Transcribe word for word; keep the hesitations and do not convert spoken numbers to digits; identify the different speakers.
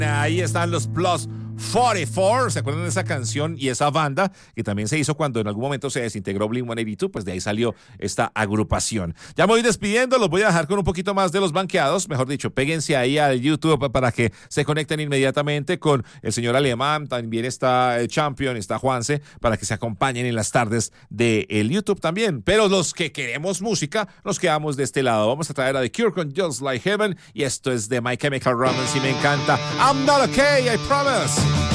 Speaker 1: Ahí están los Plus cuarenta y cuatro, ¿se acuerdan de esa canción y esa banda que también se hizo cuando en algún momento se desintegró Blink ciento ochenta y dos? Pues de ahí salió esta agrupación. Ya me voy despidiendo, los voy a dejar con un poquito más de Los Banqueados, mejor dicho, péguense ahí al YouTube para que se conecten inmediatamente con el señor Alemán, también está el Champion, está Juanse, para que se acompañen en las tardes del YouTube también. Pero los que queremos música, nos quedamos de este lado. Vamos a traer a The Cure con Just Like Heaven y esto es de My Chemical Romance y me encanta. I'm not okay, I promise.